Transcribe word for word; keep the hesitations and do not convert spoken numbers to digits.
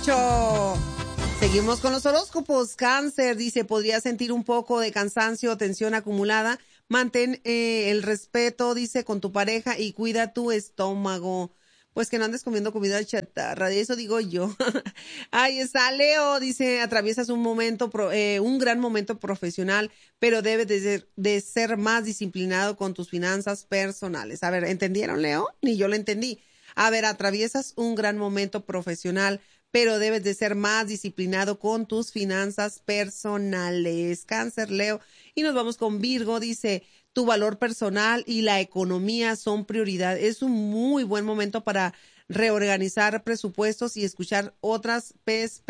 mucho. Seguimos con los horóscopos. Cáncer dice, podría sentir un poco de cansancio o tensión acumulada. Mantén eh, el respeto, dice, con tu pareja y cuida tu estómago. Pues que no andes comiendo comida chatarra, de eso digo yo. Ahí está Leo, dice, atraviesas un momento, pro, eh, un gran momento profesional, pero debes de ser, de ser más disciplinado con tus finanzas personales. A ver, ¿entendieron, Leo? Ni yo lo entendí. A ver, atraviesas un gran momento profesional, pero debes de ser más disciplinado con tus finanzas personales. Cáncer, Leo. Y nos vamos con Virgo, dice, tu valor personal y la economía son prioridad. Es un muy buen momento para reorganizar presupuestos y escuchar otras perspectivas.